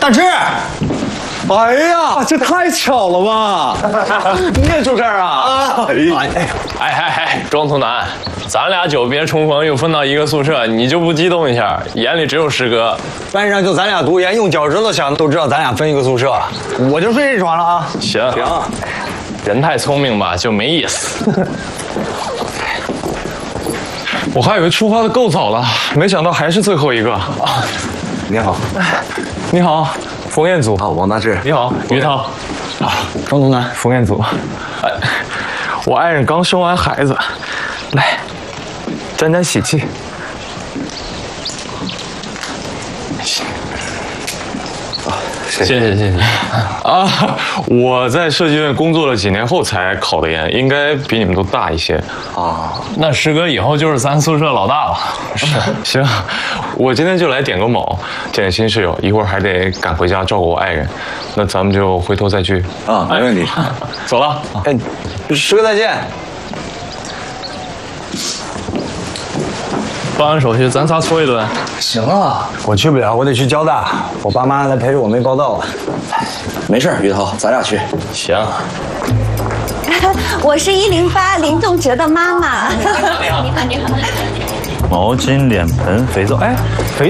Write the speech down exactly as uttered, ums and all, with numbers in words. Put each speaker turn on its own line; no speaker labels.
大志，哎呀，这太巧了吧！你也住这儿啊？啊！哎哎
哎哎哎，庄图南，咱俩久别重逢，又分到一个宿舍，你就不激动一下？眼里只有师哥。
班上就咱俩读研，用脚趾头想都知道咱俩分一个宿舍。我就睡这床了啊。
行
行，
人太聪明吧，就没意思。
我还以为出发的够早了，没想到还是最后一个。
啊，你好，
你好，冯彦祖。
啊，王大志。
你好，于涛。啊，庄东南，冯彦祖。哎，我爱人刚生完孩子，来，沾沾喜气。
谢谢谢谢。
啊，我在设计院工作了几年后才考的研，应该比你们都大一些。
啊，
那师哥以后就是咱宿舍老大了。
是，行，我今天就来点个卯，见见新室友，一会儿还得赶回家照顾我爱人，那咱们就回头再聚。
啊，没问题。
走了。
哎，师哥再见。
办完手续，咱仨搓一顿。
行啊，我去不了，我得去交大，我爸妈来陪着我没报到啊。
没事，于涛，咱俩去。
行。
我是一零八林栋哲的妈妈。你好，你好，你好。
毛巾、脸盆、肥皂，哎，肥。